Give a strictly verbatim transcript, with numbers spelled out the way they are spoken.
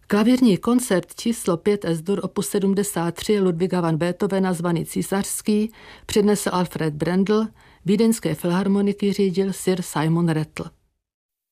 Klavírní koncert číslo pět Es-dur opus sedmdesát tři Ludwiga van Beethovena zvaný Císařský přednesl Alfred Brendel, vídeňské filharmoniky řídil sir Simon Rattle.